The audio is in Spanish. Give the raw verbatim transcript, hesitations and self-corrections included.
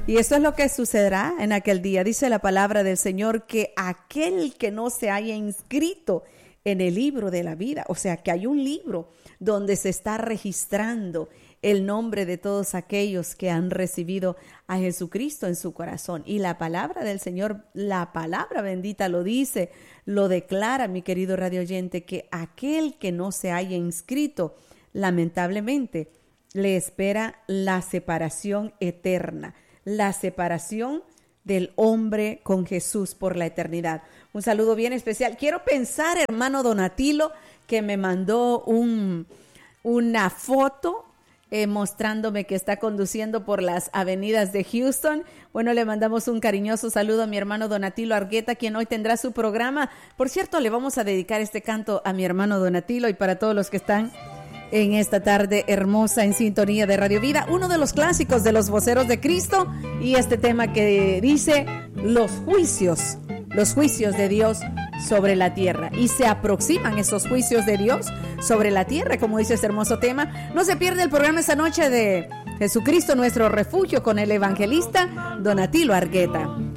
Y eso es lo que sucederá en aquel día. Dice la palabra del Señor que aquel que no se haya inscrito en el libro de la vida, o sea que hay un libro donde se está registrando el nombre de todos aquellos que han recibido a Jesucristo en su corazón. Y la palabra del Señor, la palabra bendita lo dice, lo declara, mi querido radio oyente, que aquel que no se haya inscrito, lamentablemente, le espera la separación eterna, la separación del hombre con Jesús por la eternidad. Un saludo bien especial. Quiero pensar, hermano Donatilo, que me mandó un, una foto eh, mostrándome que está conduciendo por las avenidas de Houston. Bueno, le mandamos un cariñoso saludo a mi hermano Donatilo Argueta, quien hoy tendrá su programa. Por cierto, le vamos a dedicar este canto a mi hermano Donatilo y para todos los que están en esta tarde hermosa en sintonía de Radio Vida, uno de los clásicos de los voceros de Cristo, y este tema que dice los juicios, los juicios de Dios sobre la tierra. Y se aproximan esos juicios de Dios sobre la tierra, como dice este hermoso tema. No se pierde el programa esta noche de Jesucristo nuestro refugio con el evangelista Donatilo Argueta.